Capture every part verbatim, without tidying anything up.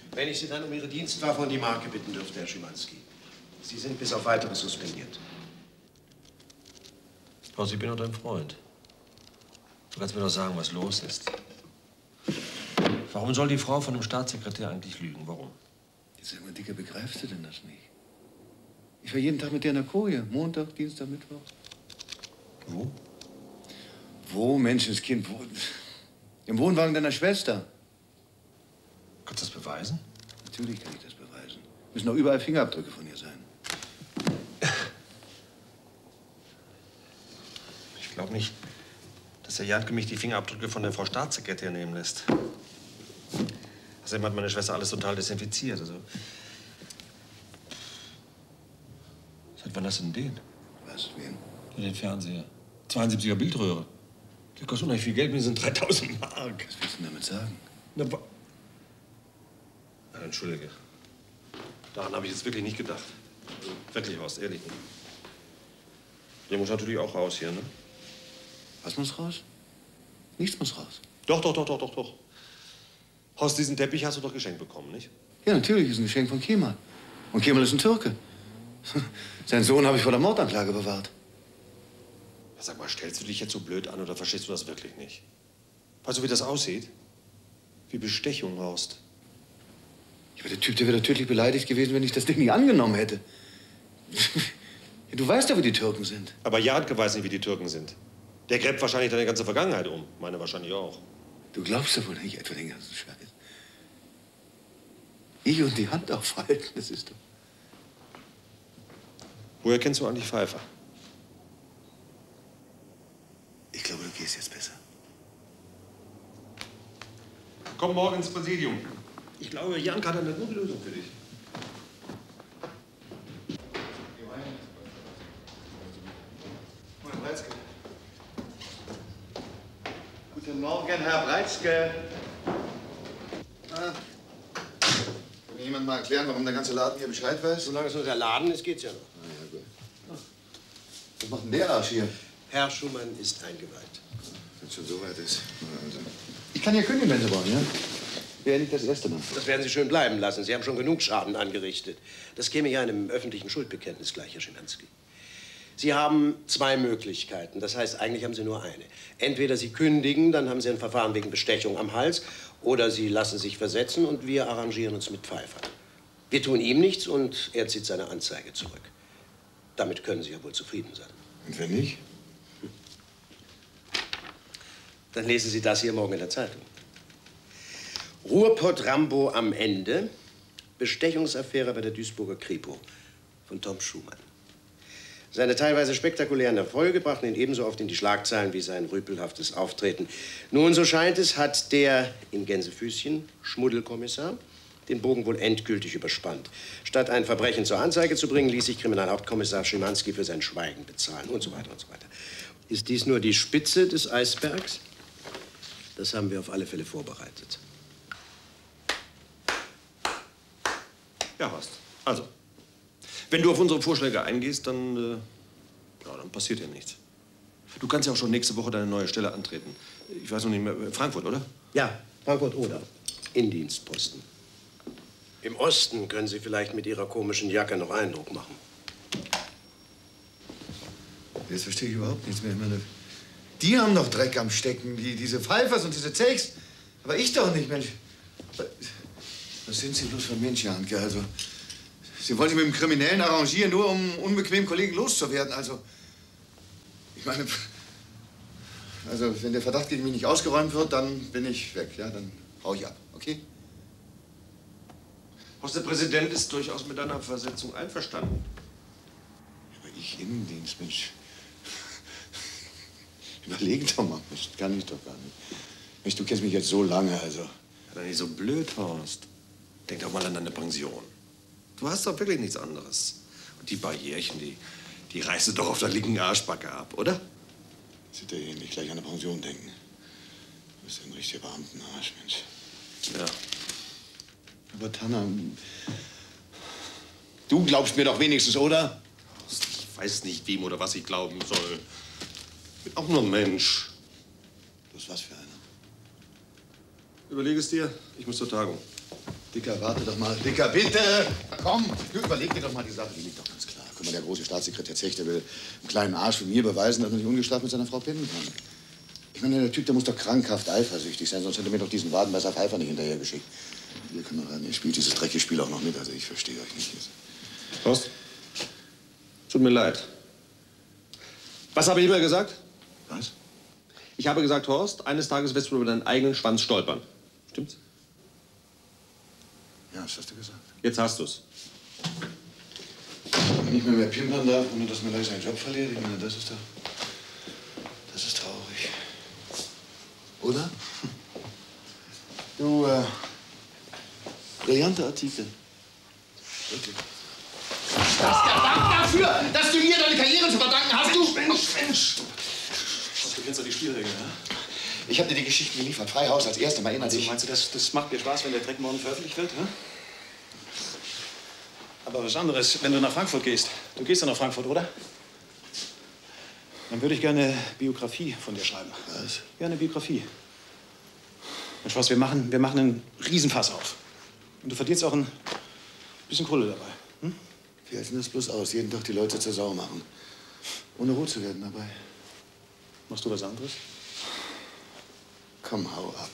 Wenn ich Sie dann um Ihre Dienstwaffe und die Marke bitten dürfte, Herr Schimanski. Sie sind bis auf Weiteres suspendiert. Horst, ich bin doch dein Freund. Du kannst mir doch sagen, was los ist. Warum soll die Frau von dem Staatssekretär eigentlich lügen? Warum? Sag mal, Dicke, begreifst du denn das nicht? Ich war jeden Tag mit der in der Koje. Montag, Dienstag, Mittwoch. Wo? Wo, Menschenskind? Wo? Im Wohnwagen deiner Schwester. Kannst du das beweisen? Natürlich kann ich das beweisen. Müssen doch überall Fingerabdrücke von ihr sein. Ich glaube nicht, dass der Janke mich die Fingerabdrücke von der Frau Staatssekretär nehmen lässt. Außerdem hat meine Schwester alles total desinfiziert. Also. Seit wann hast du denn den? Was, wen? Ja, den Fernseher. zweiundsiebziger Bildröhre. Der kostet unheimlich viel Geld, mir sind dreitausend Mark. Was willst du denn damit sagen? Na, wa Na, entschuldige. Daran habe ich jetzt wirklich nicht gedacht. Also, wirklich, Horst, ehrlich nicht. Der muss natürlich auch raus hier, ne? Was muss raus? Nichts muss raus. Doch, doch, doch, doch, doch, doch. Horst, diesen Teppich hast du doch geschenkt bekommen, nicht? Ja, natürlich, ist ein Geschenk von Kemal. Und Kemal ist ein Türke. Seinen Sohn habe ich vor der Mordanklage bewahrt. Ja, sag mal, stellst du dich jetzt so blöd an oder verstehst du das wirklich nicht? Weißt du, wie das aussieht? Wie Bestechung, Horst. Ja, aber der Typ, der wäre doch tödlich beleidigt gewesen, wenn ich das Ding nicht angenommen hätte. Ja, du weißt ja, wie die Türken sind. Aber Janke weiß nicht, wie die Türken sind. Der gräbt wahrscheinlich deine ganze Vergangenheit um. Meine wahrscheinlich auch. Du glaubst doch wohl nicht etwa den ganzen Scheiß. Ich und die Hand aufhalten, das ist doch... Woher kennst du eigentlich Pfeiffer? Ich glaube, du gehst jetzt besser. Komm morgen ins Präsidium. Ich glaube, Janke hat eine gute Lösung für dich. Guten Morgen, Herr Breitschke. Ah. Kann mir jemand mal erklären, warum der ganze Laden hier Bescheid weiß? Solange es nur der Laden ist, geht's ja noch. Ah, ja, gut. Was macht denn der Arsch hier? Herr Schumann ist eingeweiht. Wenn es schon so weit ist. Also. Ich kann ja kündigen, wenn Sie wollen, ja? Wäre nicht das erste Mal. Das werden Sie schön bleiben lassen. Sie haben schon genug Schaden angerichtet. Das käme ja einem öffentlichen Schuldbekenntnis gleich, Herr Schimanski. Sie haben zwei Möglichkeiten. Das heißt, eigentlich haben Sie nur eine. Entweder Sie kündigen, dann haben Sie ein Verfahren wegen Bestechung am Hals, oder Sie lassen sich versetzen und wir arrangieren uns mit Pfeiffer. Wir tun ihm nichts und er zieht seine Anzeige zurück. Damit können Sie ja wohl zufrieden sein. Und wenn nicht? Dann lesen Sie das hier morgen in der Zeitung. Ruhrpott-Rambo am Ende. Bestechungsaffäre bei der Duisburger Kripo von Tom Schumann. Seine teilweise spektakulären Erfolge brachten ihn ebenso oft in die Schlagzeilen wie sein rüpelhaftes Auftreten. Nun, so scheint es, hat der in Gänsefüßchen Schmuddelkommissar den Bogen wohl endgültig überspannt. Statt ein Verbrechen zur Anzeige zu bringen, ließ sich Kriminalhauptkommissar Schimanski für sein Schweigen bezahlen und so weiter und so weiter. Ist dies nur die Spitze des Eisbergs? Das haben wir auf alle Fälle vorbereitet. Ja, Horst. Also, wenn du auf unsere Vorschläge eingehst, dann, äh, ja, dann passiert ja nichts. Du kannst ja auch schon nächste Woche deine neue Stelle antreten. Ich weiß noch nicht mehr, Frankfurt, oder? Ja, Frankfurt oder Indienstposten. Im Osten können Sie vielleicht mit Ihrer komischen Jacke noch Eindruck machen. Jetzt verstehe ich überhaupt nichts mehr. Ich meine, die haben doch Dreck am Stecken, die, diese Pfeifers und diese Zegs. Aber ich doch nicht, Mensch. Was sind Sie bloß für ein Mensch, Janke? Also, Sie wollen sich mit dem Kriminellen arrangieren, nur um unbequem Kollegen loszuwerden. Also, ich meine, also, wenn der Verdacht gegen mich nicht ausgeräumt wird, dann bin ich weg. Ja, dann hau ich ab, okay? Horst, der Präsident ist durchaus mit deiner Versetzung einverstanden. Aber ich Innendienst, Mensch. Überleg doch mal, das kann ich doch gar nicht. Mensch, du kennst mich jetzt so lange, also. Ja, nicht so blöd, Horst. Denk doch mal an deine Pension. Du hast doch wirklich nichts anderes. Und die Barrierchen, die, die reißt du doch auf der linken Arschbacke ab, oder? Sieht er hier nicht gleich an eine Pension denken? Du bist ein richtiger Beamtenarsch, Mensch. Ja. Aber Tanner, du glaubst mir doch wenigstens, oder? Ich weiß nicht, wem oder was ich glauben soll. Ich bin auch nur ein Mensch. Du bist was für einer? Überleg es dir, ich muss zur Tagung. Dicker, warte doch mal. Dicker, bitte! Komm, du überleg dir doch mal die Sache. Die liegt doch ganz klar. Guck mal, der große Staatssekretär Zech, der will einem kleinen Arsch wie mir beweisen, dass man nicht ungestraft mit seiner Frau pinnen kann. Ich meine, der Typ, der muss doch krankhaft eifersüchtig sein, sonst hätte er mir doch diesen Wadenbeißer Pfeiffer nicht hinterhergeschickt. Ihr könnt doch ran, ihr spielt dieses dreckige Spiel auch noch mit, also ich verstehe euch nicht. Horst, tut mir leid. Was habe ich immer gesagt? Was? Ich habe gesagt, Horst, eines Tages wirst du über deinen eigenen Schwanz stolpern. Stimmt's? Ja, das hast du gesagt. Jetzt hast du's. Wenn ich nicht mehr, mehr pimpern darf, ohne dass man gleich seinen Job verliert, ich meine, das ist doch... Das ist traurig. Oder? Du, äh... brillante Artikel. Wirklich. Das der Dank dafür, dass du mir deine Karriere zu verdanken hast, du... Mensch, Mensch! Du kennst doch die Spielregeln, ja? Ich habe dir die Geschichte geliefert. Freihaus als erste Mal, erinnert Also, sich. meinst du, das, das macht dir Spaß, wenn der Dreck morgen veröffentlicht wird, hä? Aber was anderes, wenn du nach Frankfurt gehst. Du gehst doch nach Frankfurt, oder? Dann würde ich gerne eine Biografie von dir schreiben. Was? Ja, eine Biografie. Mensch, was, wir machen, wir machen einen Riesenfass auf. Und du verdienst auch ein bisschen Kohle dabei. Hm? Wie heißt denn das bloß aus? Jeden Tag die Leute zur Sau machen. Ohne rot zu werden dabei. Machst du was anderes? Komm, hau ab.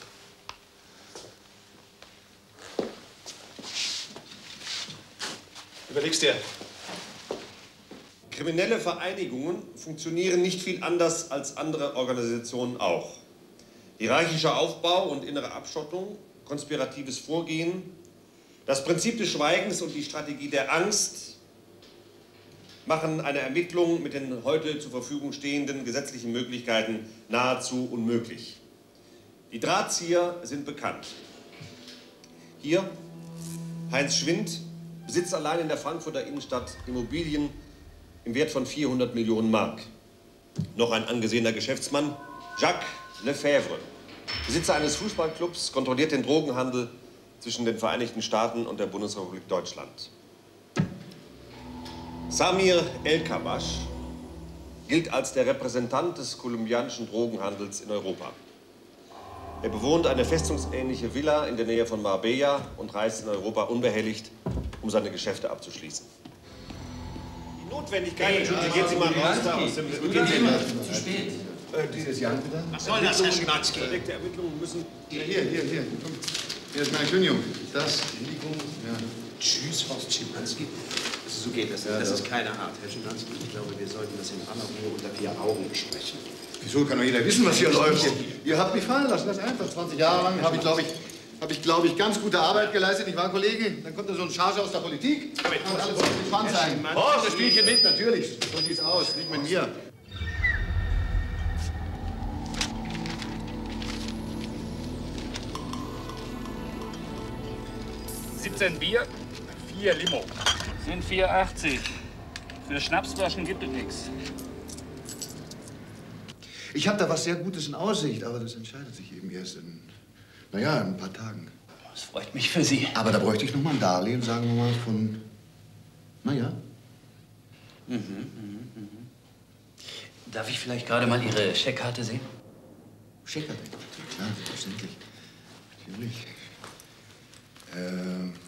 Überleg's dir. Kriminelle Vereinigungen funktionieren nicht viel anders als andere Organisationen auch. Hierarchischer Aufbau und innere Abschottung, konspiratives Vorgehen, das Prinzip des Schweigens und die Strategie der Angst machen eine Ermittlung mit den heute zur Verfügung stehenden gesetzlichen Möglichkeiten nahezu unmöglich. Die Drahtzieher sind bekannt. Hier Heinz Schwind besitzt allein in der Frankfurter Innenstadt Immobilien im Wert von vierhundert Millionen Mark. Noch ein angesehener Geschäftsmann, Jacques Lefebvre, Besitzer eines Fußballclubs, kontrolliert den Drogenhandel zwischen den Vereinigten Staaten und der Bundesrepublik Deutschland. Samir El-Kabash gilt als der Repräsentant des kolumbianischen Drogenhandels in Europa. Er bewohnt eine festungsähnliche Villa in der Nähe von Marbella und reist in Europa unbehelligt, um seine Geschäfte abzuschließen. Die Notwendigkeit, Entschuldigung, gehen Sie mal raus da aus dem... Gehen Sie mal. Zu spät. Äh, dieses Jan, bitte? Was soll das, Herr Schnatzky? Verdeckte Ermittlungen müssen... Hier, hier, hier. Komm. Hier ist meine Kündigung. Das. Ja. Tschüss, Horst Schimanski. So geht das. Ja, das doch. ist keine Art, Herr Schimanski. Ich glaube, wir sollten das in aller Ruhe unter vier Augen besprechen. Wieso kann doch jeder wissen, was hier läuft? Ihr habt mich fallen lassen, das ist einfach. zwanzig Jahre lang habe ich, glaube ich, habe ich, glaube ich, ganz gute Arbeit geleistet, nicht wahr, Kollege? Dann kommt da so ein Charge aus der Politik. Und alles soll gespannt sein. Oh, das spiele ich hier mit, natürlich. So sieht's aus. Nicht mit mir. siebzehn Bier, vier Limo. Sind vier achtzig. Für Schnapsflaschen gibt es nichts. Ich habe da was sehr Gutes in Aussicht, aber das entscheidet sich eben erst in, naja, in ein paar Tagen. Das freut mich für Sie. Aber da bräuchte ich noch mal ein Darlehen, sagen wir mal, von, naja. Mhm, mhm, mhm. Darf ich vielleicht gerade mal Ihre Scheckkarte sehen? Scheckkarte, klar, selbstverständlich. Natürlich. Ähm...